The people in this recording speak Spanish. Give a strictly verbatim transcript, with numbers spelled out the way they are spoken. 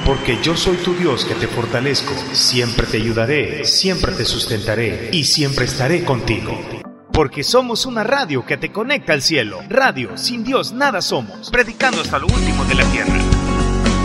Porque yo soy tu Dios que te fortalezco, siempre te ayudaré, siempre te sustentaré y siempre estaré contigo. Porque somos una radio que te conecta al cielo. Radio, sin Dios nada somos. Predicando hasta lo último de la tierra.